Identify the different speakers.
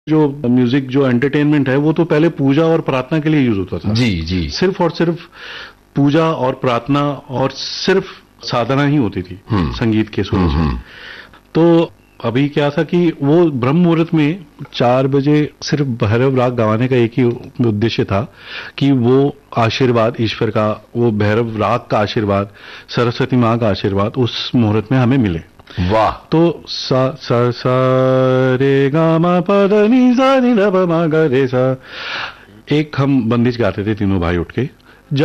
Speaker 1: जो म्यूजिक जो एंटरटेनमेंट है वो तो पहले पूजा और प्रार्थना के लिए यूज होता था।
Speaker 2: जी जी।
Speaker 1: सिर्फ और सिर्फ पूजा और प्रार्थना और सिर्फ साधना ही होती थी संगीत के सुर से। तो अभी क्या था कि वो ब्रह्म मुहूर्त में 4 बजे सिर्फ भैरव राग गवाने का एक ही उद्देश्य था कि वो आशीर्वाद ईश्वर का, वो भैरव राग का आशीर्वाद, सरस्वती माँ का आशीर्वाद उस मुहूर्त में हमें मिले।
Speaker 2: वाह।
Speaker 1: तो सा सा सा रे गा मा पा दा नी सा नी दा पा मा गा रे सा, एक हम बंदिश गाते थे तीनों भाई उठ के,